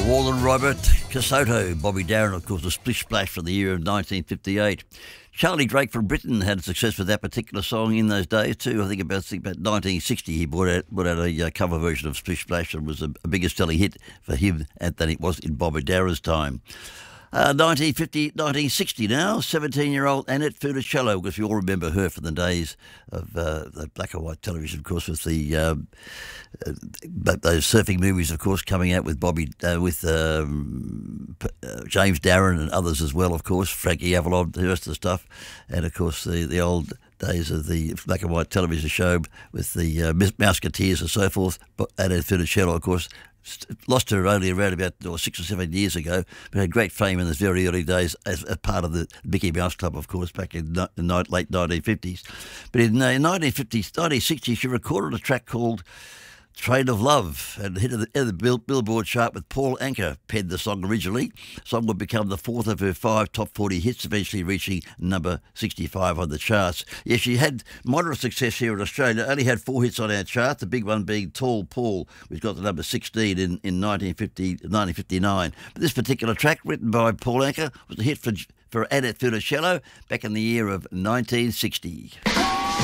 Walden Robert, Casoto, Bobby Darin, of course, a splish splash from the year of 1958. Charlie Drake from Britain had success with that particular song in those days too. I think about 1960 he brought out a cover version of Splish Splash and was a bigger selling hit for him than it was in Bobby Darin's time. 1960 now, 17-year-old Annette Funicello, because we all remember her from the days of the black and white television, of course, with the those surfing movies, of course, coming out with James Darren and others as well, of course, Frankie Avalon, the rest of the stuff, and of course the old days of the black and white television show with the Mouseketeers and so forth. But Annette Funicello, of course, lost her only around about 6 or 7 years ago, but had great fame in those very early days as part of the Mickey Mouse Club, of course, back in the late 1950s. But in 1960, she recorded a track called Train of Love and hit the Billboard chart with Paul Anka penned the song originally. The song would become the fourth of her 5 top 40 hits, eventually reaching number 65 on the charts. Yes, she had moderate success here in Australia, only had 4 hits on our chart, the big one being Tall Paul, which got to number 16 in 1959. But this particular track, written by Paul Anka, was a hit for Annette Funicello back in the year of 1960.